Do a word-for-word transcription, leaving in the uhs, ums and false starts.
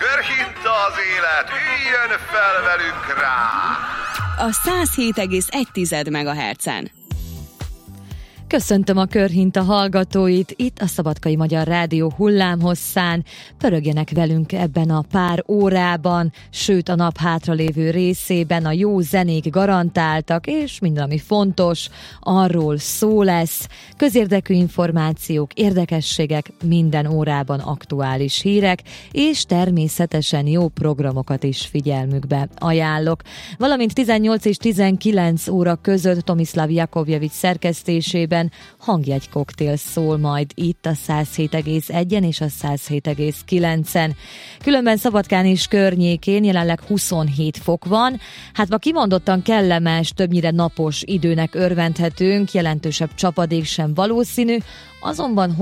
Körhinta az élet, üljön fel velünk rá! A száz hét egész egy megahertzen. Köszöntöm a Körhinta hallgatóit, itt a Szabadkai Magyar Rádió hullámhosszán. Pörögjenek velünk ebben a pár órában, sőt a nap hátralévő részében a jó zenék garantáltak, és minden, ami fontos, arról szó lesz. Közérdekű információk, érdekességek, minden órában aktuális hírek, és természetesen jó programokat is figyelmükbe ajánlok. Valamint tizennyolc és tizenkilenc óra között Tomislav Jakovjevics szerkesztésében hangjegy koktél szól majd itt a száz hét egész egyen és a száz hét egész kilencen. Különben Szabadkán és környékén jelenleg huszonhét fok van. Hát ma kimondottan kellemes, többnyire napos időnek örvendhetünk, jelentősebb csapadék sem valószínű, azonban